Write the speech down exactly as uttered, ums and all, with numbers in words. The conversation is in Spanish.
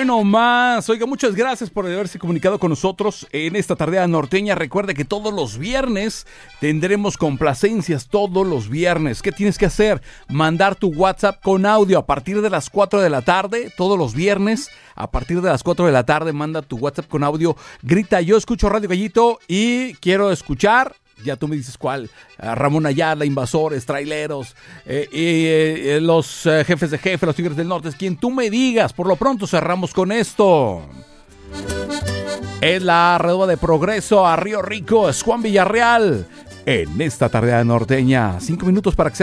Hoy no más. Oiga, muchas gracias por haberse comunicado con nosotros en esta tardea norteña. Recuerde que todos los viernes tendremos complacencias, todos los viernes. ¿Qué tienes que hacer? Mandar tu WhatsApp con audio a partir de las cuatro de la tarde, todos los viernes. A partir de las cuatro de la tarde, manda tu WhatsApp con audio. Grita, yo escucho Radio Gallito y quiero escuchar. Ya tú me dices cuál. Ramón Ayala, Invasores, Traileros, eh, eh, eh, los eh, jefes de jefe, los Tigres del Norte. Es quien tú me digas. Por lo pronto cerramos con esto. Es la redoma de Progreso a Río Rico. Es Juan Villarreal. En esta tardea norteña. Cinco minutos para que sea